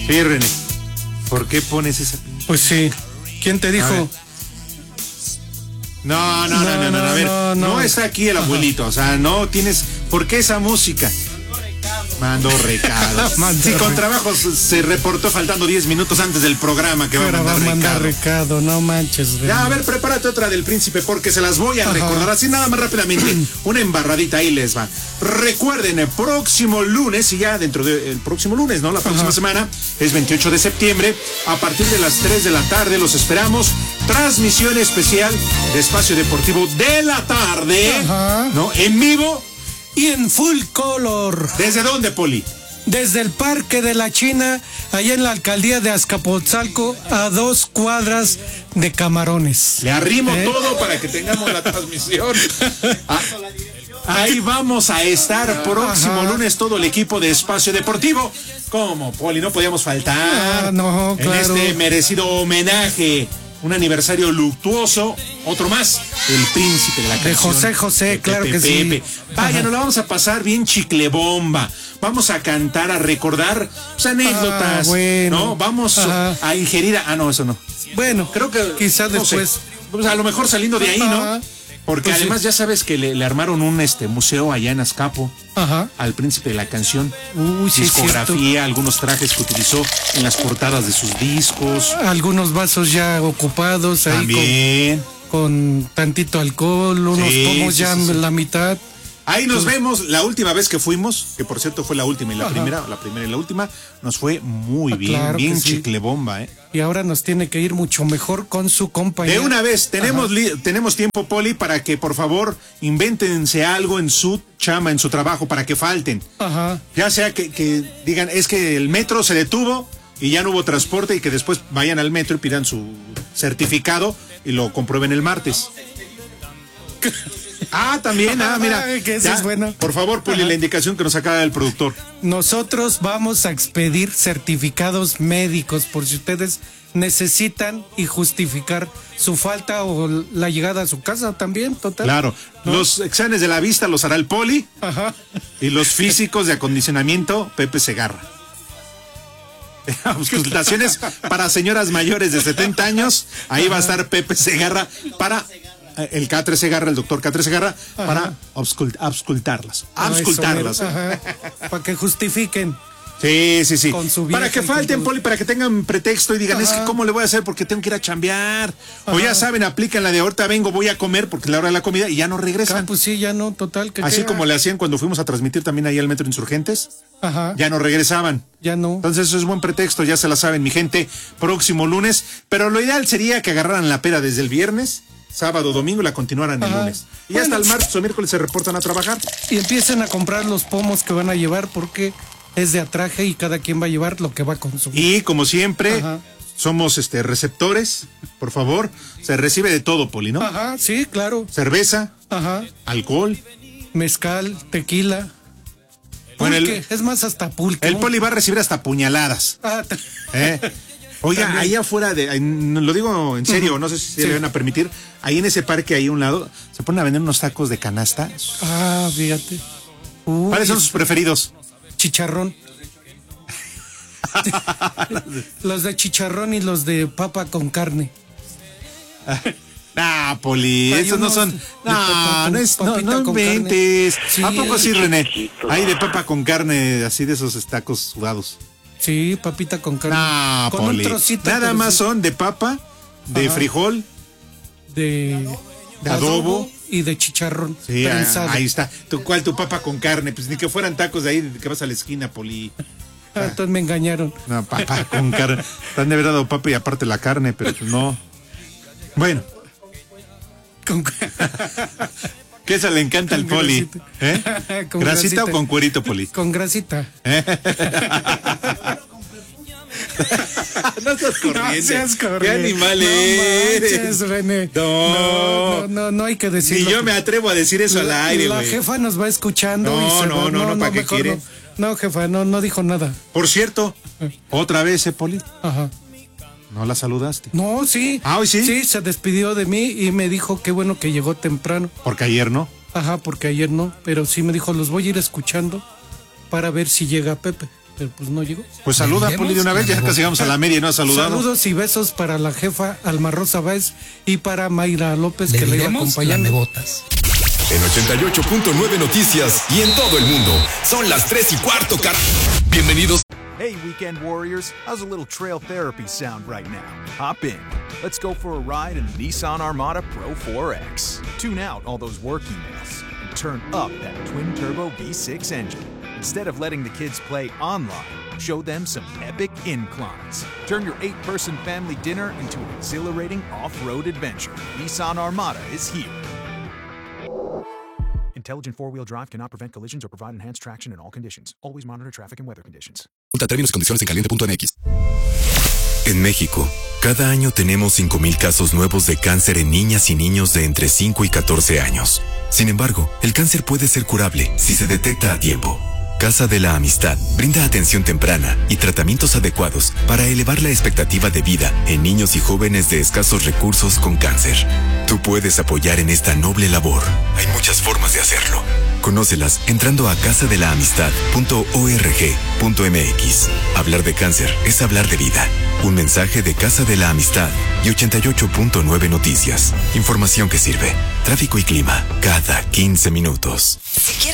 Sí, René. ¿Por qué pones esa? Pues sí. ¿Quién te dijo? No, a ver, no está aquí el abuelito, o sea, no tienes, ¿por qué esa música? Mandó recado. Sí, con trabajos se reportó faltando 10 minutos antes del programa que va a mandar recado. No manches. Ya, a ver, prepárate otra del príncipe porque se las voy a recordar así nada más rápidamente. Una embarradita, ahí les va. Recuerden, el próximo lunes, y ya dentro del próximo lunes, ¿no? La próxima semana, es 28 de septiembre, a partir de las 3 de la tarde los esperamos. Transmisión especial de Espacio Deportivo de la tarde, ¿no? En vivo. Y en full color. ¿Desde dónde, Poli? Desde el Parque de la China, allá en la alcaldía de Azcapotzalco, a 2 cuadras de Camarones. Le arrimo todo para que tengamos la transmisión. Ahí vamos a estar próximo lunes todo el equipo de Espacio Deportivo. Como, Poli, no podíamos faltar claro. En este merecido homenaje. Un aniversario luctuoso, otro más, el príncipe de la canción. De José José, claro que sí. Vaya, nos la vamos a pasar bien chiclebomba. Vamos a cantar, a recordar pues, anécdotas, ¿no? Vamos a ingerir. No, eso no. Bueno, creo que quizás después. Pues, a lo mejor saliendo de ahí, ¿no? Porque pues además ya sabes que le armaron un museo allá en Azcapo al príncipe de la canción. Discografía, algunos trajes que utilizó en las portadas de sus discos. Algunos vasos ya ocupados ahí. También. Con tantito alcohol, unos pomos ya en la mitad. Ahí nos vemos. La última vez que fuimos, que por cierto fue la última y la primera y la última, nos fue muy bien, claro, bien chiclebomba, Y ahora nos tiene que ir mucho mejor con su compañía. De una vez, tenemos tiempo, Poli, para que por favor invéntense algo en su chama, en su trabajo, para que falten. Ya sea que digan, es que el metro se detuvo y ya no hubo transporte, y que después vayan al metro y pidan su certificado y lo comprueben el martes. También, mira. Que eso es bueno. Por favor, Poli, la indicación que nos acaba el productor. Nosotros vamos a expedir certificados médicos por si ustedes necesitan y justificar su falta o la llegada a su casa también, total. Claro, ¿no? Los exámenes de la vista los hará el Poli. Y los físicos de acondicionamiento, Pepe Segarra. Consultaciones para señoras mayores de 70 años, ahí va a estar Pepe Segarra para... El K3 Segarra, el doctor K3 Segarra, para auscultarlas. Para que justifiquen. Sí. Para que falten, Poli, para que tengan pretexto y digan, es que ¿cómo le voy a hacer? Porque tengo que ir a chambear. O ya saben, aplican la de ahorita vengo, voy a comer porque es la hora de la comida y ya no regresan. Pues sí, ya no, total. Así como le hacían cuando fuimos a transmitir también ahí al Metro Insurgentes. Ya no regresaban. Ya no. Entonces eso es buen pretexto, ya se la saben, mi gente, próximo lunes. Pero lo ideal sería que agarraran la pera desde el viernes, sábado, domingo, y la continuaran el lunes. Y hasta el martes o miércoles se reportan a trabajar. Y empiecen a comprar los pomos que van a llevar porque es de atraje y cada quien va a llevar lo que va a consumir. Y como siempre, somos receptores, por favor. Se recibe de todo, Poli, ¿no? Sí, claro. Cerveza, alcohol, mezcal, tequila. Pulque, es más, hasta pulque. El Poli va a recibir hasta puñaladas. Oiga, también. Ahí afuera, lo digo en serio, no sé si se le van a permitir, ahí en ese parque, ahí a un lado, se ponen a vender unos tacos de canasta. Fíjate. ¿Cuáles son sus preferidos? Chicharrón. Los de chicharrón y los de papa con carne. Poli, esos no son. No inventes. Sí, ¿a poco sí, René? Hay de papa con carne, así de esos tacos sudados. Sí, papita con carne. Con Poli. Un trocito. Nada más son de papa, de frijol, de adobo y de chicharrón. Sí, prensado. Ahí está. Tu papa con carne? Pues ni que fueran tacos de ahí, de que vas a la esquina, Poli. Entonces me engañaron. No, papa con carne. Están de haber dado papa y aparte la carne, pero pues no. Bueno. ¿Qué se le encanta al Poli? ¿Grasita o con cuerito, Poli? Con grasita. No seas corriente. No seas corriente. ¿Qué animal eres? Manches, René. No hay que decirlo. Ni yo me atrevo a decir eso al aire, güey. La jefa nos va escuchando. No, ¿para qué quiere? No, jefa, no dijo nada. Por cierto, otra vez, Poli. ¿No la saludaste? No, sí. ¿Hoy sí? Sí, se despidió de mí y me dijo qué bueno que llegó temprano. Porque ayer no. Porque ayer no, pero sí me dijo, los voy a ir escuchando para ver si llega Pepe. pero pues no llegó. Pues saluda, Poli, de una vez, ya casi llegamos a la media y no ha saludado. Saludos y besos para la jefa Alma Rosa Báez y para Mayra López, que le iba acompañando. En 88.9 Noticias y en todo el mundo. Son las 3:15, Bienvenidos. Hey, weekend warriors. How's a little trail therapy sound right now? Hop in. Let's go for a ride in the Nissan Armada Pro 4X. Tune out all those work emails and turn up that twin-turbo V6 engine. Instead of letting the kids play online, show them some epic inclines. Turn your 8-person family dinner into an exhilarating off-road adventure. Nissan Armada is here. Intelligent four-wheel drive cannot prevent collisions or provide enhanced traction in all conditions. Always monitor traffic and weather conditions. Consulta términos y condiciones en caliente.mx. En México, cada año tenemos 5,000 casos nuevos de cáncer en niñas y niños de entre 5 y 14 años. Sin embargo, el cáncer puede ser curable si se detecta a tiempo. Casa de la Amistad brinda atención temprana y tratamientos adecuados para elevar la expectativa de vida en niños y jóvenes de escasos recursos con cáncer. Tú puedes apoyar en esta noble labor. Hay muchas formas de hacerlo. Conócelas entrando a casadelaamistad.org.mx. Hablar de cáncer es hablar de vida. Un mensaje de Casa de la Amistad y 88.9 Noticias. Información que sirve. Tráfico y clima cada 15 minutos. Si quieres